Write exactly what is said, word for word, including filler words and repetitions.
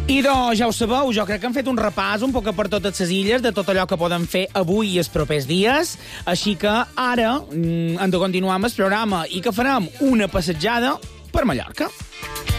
I doncs, ja ho sabeu, jo crec que hem fet un repàs un poc per totes les illes de tot allò que podem fer avui i els propers dies. Així que ara mm, hem de continuar amb el programa i que farem una passejada per Mallorca.